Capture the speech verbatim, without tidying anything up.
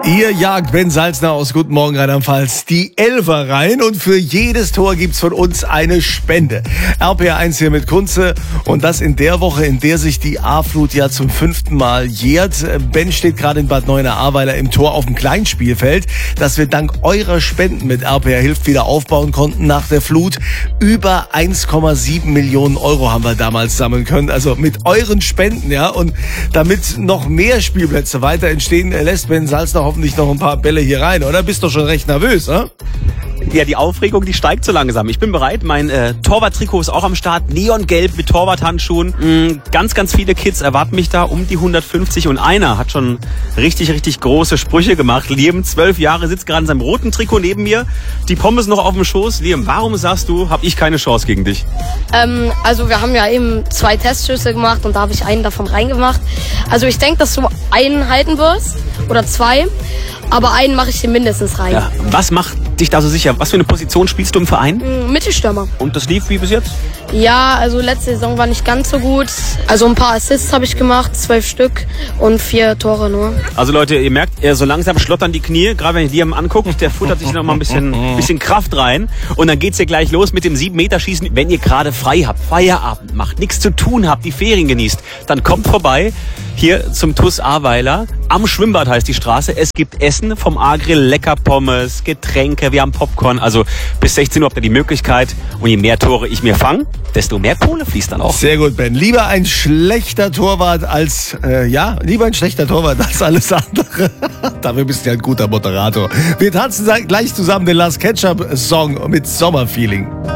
Ihr jagt Ben Salzner aus Guten Morgen Rheinland-Pfalz die Elfer rein und für jedes Tor gibt's von uns eine Spende. R P R eins hier mit Kunze und das in der Woche, in der sich die A-Flut ja zum fünften Mal jährt. Ben steht gerade in Bad Neuenahr-Ahrweiler im Tor auf dem Kleinspielfeld, das wir dank eurer Spenden mit R P R Hilft wieder aufbauen konnten nach der Flut. Über eins Komma sieben Millionen Euro haben wir damals sammeln können, also mit euren Spenden, ja. Und damit noch mehr Spielplätze weiter entstehen, lässt Ben Salzner hoffentlich noch ein paar Bälle hier rein, oder? Bist doch schon recht nervös, ne? Ja, die Aufregung, die steigt so langsam. Ich bin bereit. Mein äh, Torwart-Trikot ist auch am Start. Neongelb mit Torwart-Handschuhen. Mhm, ganz, ganz viele Kids erwarten mich da um die hundertfünfzig. Und einer hat schon richtig, richtig große Sprüche gemacht. Liam, zwölf Jahre, sitzt gerade in seinem roten Trikot neben mir. Die Pommes noch auf dem Schoß. Liam, warum sagst du, habe ich keine Chance gegen dich? Ähm, also wir haben ja eben zwei Testschüsse gemacht und da habe ich einen davon reingemacht. Also ich denke, dass du einen halten wirst oder zwei. Aber einen mache ich dir mindestens rein. Ja, was macht dich da so sicher? Was für eine Position spielst du im Verein? Mittelstürmer. Und das lief wie bis jetzt? Ja, also letzte Saison war nicht ganz so gut. Also ein paar Assists habe ich gemacht, zwölf Stück und vier Tore nur. Also Leute, ihr merkt, er so langsam schlottern die Knie. Gerade wenn ich Liam angucke, der futtert sich noch mal ein bisschen, bisschen Kraft rein. Und dann geht's hier gleich los mit dem sieben Meter Schießen. Wenn ihr gerade frei habt, Feierabend macht, nichts zu tun habt, die Ferien genießt, dann kommt vorbei hier zum T U S Ahrweiler. Am Schwimmbad heißt die Straße. Es gibt Essen vom A-Grill, lecker Pommes, Getränke, wir haben Popcorn. Also bis sechzehn Uhr habt ihr die Möglichkeit. Und je mehr Tore ich mir fange, desto mehr Kohle fließt dann auch. Sehr gut, Ben. Lieber ein schlechter Torwart als, äh, ja, lieber ein schlechter Torwart als alles andere. Dafür bist du ja ein guter Moderator. Wir tanzen gleich zusammen den Last Ketchup Song mit Sommerfeeling.